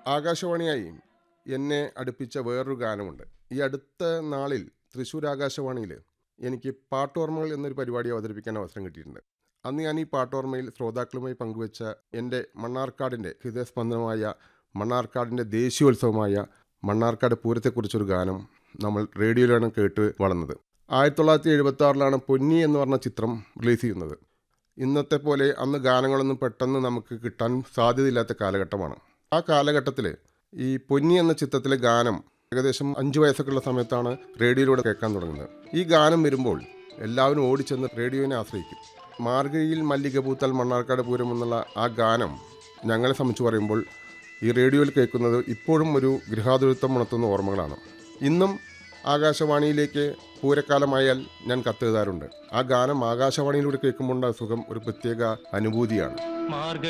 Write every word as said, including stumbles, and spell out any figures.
ആകാശവാണിയായി എന്നെ അടുപ്പിച്ച വേറൊരു ഗാനമുണ്ട്. ഈ അടുത്ത നാളിൽ തൃശ്ശൂർ ആകാശവാണിയിൽ എനിക്ക് പാട്ടോർമ്മകൾ എന്നൊരു പരിപാടി അവതരിപ്പിക്കാൻ അവസരം കിട്ടിയിട്ടുണ്ട്. അന്ന് ഞാൻ ഈ പാട്ടോർമ്മയിൽ ശ്രോതാക്കളുമായി പങ്കുവച്ച എൻ്റെ മണ്ണാർക്കാടിൻ്റെ ഹൃദയസ്പന്ദനമായ മണ്ണാർക്കാടിൻ്റെ ദേശീയോത്സവമായ മണ്ണാർക്കാട് പൂരത്തെക്കുറിച്ചൊരു ഗാനം നമ്മൾ റേഡിയോയിലാണ് കേട്ട് വളർന്നത്. ആയിരത്തി തൊള്ളായിരത്തി എഴുപത്തി ആറിലാണ് പൊന്നി എന്ന് പറഞ്ഞ ചിത്രം റിലീസ് ചെയ്യുന്നത്. ഇന്നത്തെ പോലെ അന്ന് ഗാനങ്ങളൊന്നും പെട്ടെന്ന് നമുക്ക് കിട്ടാൻ സാധ്യതയില്ലാത്ത കാലഘട്ടമാണ്. ആ കാലഘട്ടത്തിൽ ഈ പൊന്നി എന്ന ചിത്രത്തിലെ ഗാനം ഏകദേശം അഞ്ച് വയസ്സൊക്കെ ഉള്ള സമയത്താണ് റേഡിയോയിലൂടെ കേൾക്കാൻ തുടങ്ങുന്നത്. ഈ ഗാനം വരുമ്പോൾ എല്ലാവരും ഓടിച്ചെന്ന് റേഡിയോനെ ആശ്രയിക്കും. മാർഗഴിയിൽ മല്ലിക പൂത്താൽ മണ്ണാർക്കാട് പൂരം എന്നുള്ള ആ ഗാനം ഞങ്ങളെ സംബന്ധിച്ച് പറയുമ്പോൾ ഈ റേഡിയോയിൽ കേൾക്കുന്നത് ഇപ്പോഴും ഒരു ഗൃഹാതുരത്വം ഉണർത്തുന്ന ഓർമ്മകളാണ്. ഇന്നും ആകാശവാണിയിലേക്ക് പൂരക്കാലമായാൽ ഞാൻ കത്തെഴുതാറുണ്ട്. ആ ഗാനം ആകാശവാണിയിലൂടെ കേൾക്കുമ്പോൾ സുഖം ഒരു പ്രത്യേക അനുഭൂതിയാണ്.